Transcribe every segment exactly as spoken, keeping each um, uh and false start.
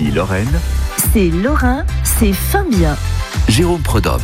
Ici Lorraine. C'est Lorrain, c'est fin bien. Jérôme Prudhomme.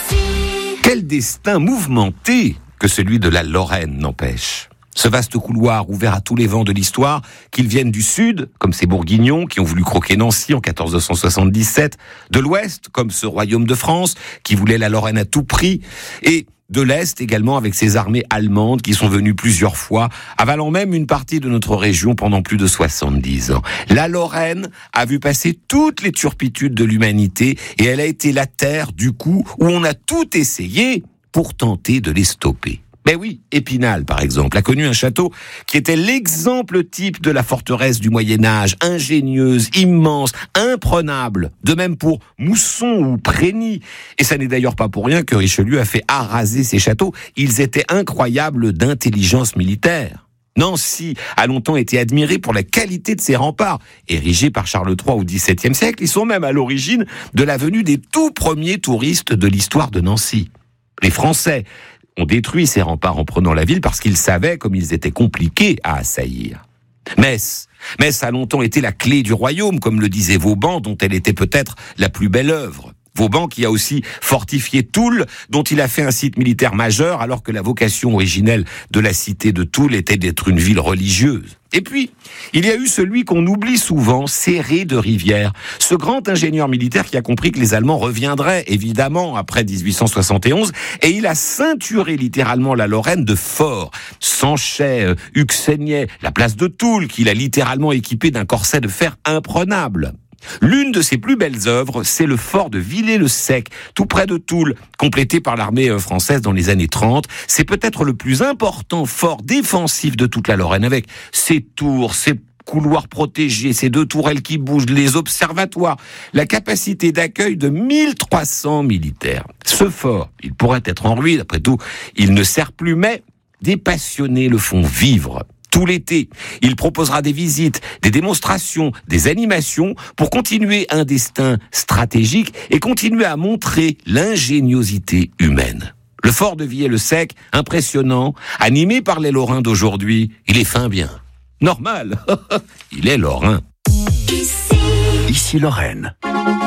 Quel destin mouvementé que celui de la Lorraine, n'empêche. Ce vaste couloir ouvert à tous les vents de l'histoire, qu'ils viennent du sud, comme ces Bourguignons qui ont voulu croquer Nancy en quatorze cent soixante-dix-sept, de l'ouest, comme ce royaume de France qui voulait la Lorraine à tout prix, et de l'Est également avec ces armées allemandes qui sont venues plusieurs fois, avalant même une partie de notre région pendant plus de soixante-dix ans. La Lorraine a vu passer toutes les turpitudes de l'humanité et elle a été la terre, du coup, où on a tout essayé pour tenter de les stopper. Ben oui, Épinal, par exemple, a connu un château qui était l'exemple type de la forteresse du Moyen-Âge, ingénieuse, immense, imprenable. De même pour Mousson ou Prégny. Et ça n'est d'ailleurs pas pour rien que Richelieu a fait araser ces châteaux. Ils étaient incroyables d'intelligence militaire. Nancy a longtemps été admirée pour la qualité de ses remparts. Érigés par Charles trois au dix-septième siècle, ils sont même à l'origine de la venue des tout premiers touristes de l'histoire de Nancy. Les Français ont détruit ces remparts en prenant la ville parce qu'ils savaient comme ils étaient compliqués à assaillir. Metz. Metz a longtemps été la clé du royaume, comme le disait Vauban, dont elle était peut-être la plus belle œuvre. Vauban qui a aussi fortifié Toul, dont il a fait un site militaire majeur, alors que la vocation originelle de la cité de Toul était d'être une ville religieuse. Et puis, il y a eu celui qu'on oublie souvent, Céré de Rivière, ce grand ingénieur militaire qui a compris que les Allemands reviendraient, évidemment, après dix-huit cent soixante et onze, et il a ceinturé littéralement la Lorraine de forts. Sanchay, Huxeignet, la place de Toul, qu'il a littéralement équipé d'un corset de fer imprenable. L'une de ses plus belles œuvres, c'est le fort de Villers-le-Sec, tout près de Toul, complété par l'armée française dans les années trente. C'est peut-être le plus important fort défensif de toute la Lorraine, avec ses tours, ses couloirs protégés, ses deux tourelles qui bougent, les observatoires, la capacité d'accueil de mille trois cents militaires. Ce fort, il pourrait être en ruine, après tout, il ne sert plus, mais des passionnés le font vivre. Tout l'été, il proposera des visites, des démonstrations, des animations pour continuer un destin stratégique et continuer à montrer l'ingéniosité humaine. Le fort de Villers-le-Sec, impressionnant, animé par les Lorrains d'aujourd'hui, il est fin bien. Normal, il est Lorrain. Ici, Ici Lorraine.